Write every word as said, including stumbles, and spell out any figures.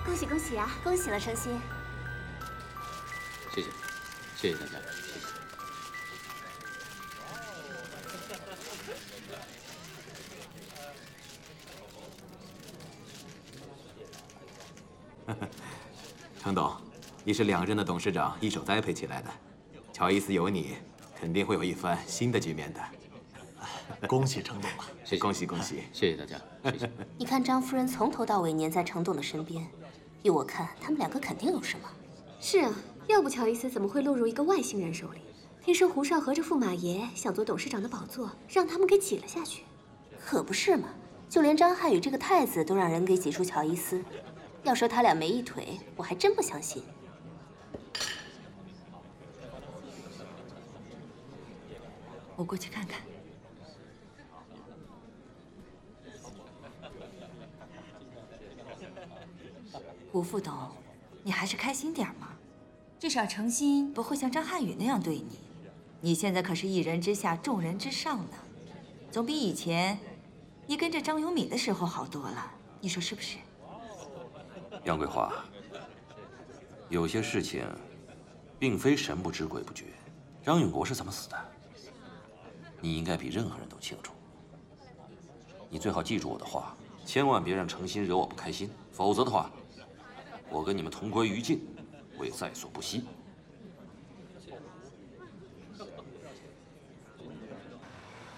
恭喜恭喜啊！恭喜了，程心。 谢谢，谢谢大家，谢谢。 程董，你是两任的董事长一手栽培起来的，乔伊斯有你，肯定会有一番新的局面的。 恭喜程董啊！ 谢谢，恭喜恭喜！ 谢谢大家，谢谢。 你看张夫人从头到尾黏在程董的身边，依我看，他们两个肯定有什么。 是啊，要不乔伊斯怎么会落入一个外星人手里？听说胡少和这驸马爷想做董事长的宝座，让他们给挤了下去。 可不是嘛，就连张瀚宇这个太子都让人给挤出乔伊斯。要说他俩没一腿，我还真不相信。 我过去看看。胡副董，你还是开心点嘛，至少程心不会像张瀚宇那样对你。你现在可是一人之下，众人之上呢，总比以前你跟着张永敏的时候好多了。你说是不是？ 杨桂花，有些事情并非神不知鬼不觉。张永国是怎么死的，你应该比任何人都清楚。你最好记住我的话，千万别让程心惹我不开心，否则的话，我跟你们同归于尽，会在所不惜。